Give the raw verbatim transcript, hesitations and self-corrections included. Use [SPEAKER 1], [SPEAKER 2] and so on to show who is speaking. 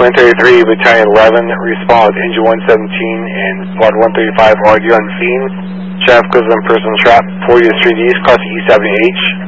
[SPEAKER 1] one thirty-three, Battalion eleven, respond with Engine one seventeen and Squad one thirty-five, R D on scene. Traffic goes on personal trap, forty to Street East, crossing East Avenue H.